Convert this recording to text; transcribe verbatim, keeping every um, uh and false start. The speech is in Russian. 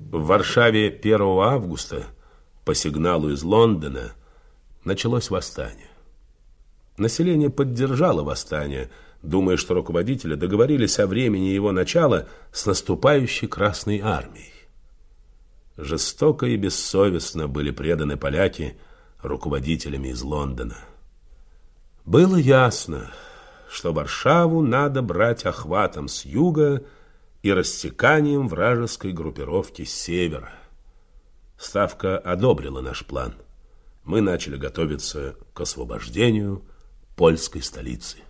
В Варшаве первого августа по сигналу из Лондона началось восстание. Население поддержало восстание, думая, что руководители договорились о времени его начала с наступающей Красной армией. Жестоко и бессовестно были преданы поляки руководителями из Лондона. Было ясно, что Варшаву надо брать охватом с юга и рассеканием вражеской группировки с севера. Ставка одобрила наш план. Мы начали готовиться к освобождению польской столицы.